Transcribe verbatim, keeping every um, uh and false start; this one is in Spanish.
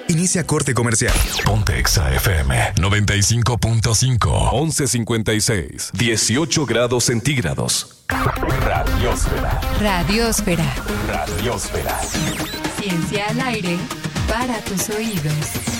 Inicia corte comercial. Ponte Exa F M noventa y cinco punto cinco. once cincuenta y seis. dieciocho grados centígrados. Radiosfera. Radiosfera. Radiosfera. Ciencia al aire para tus oídos.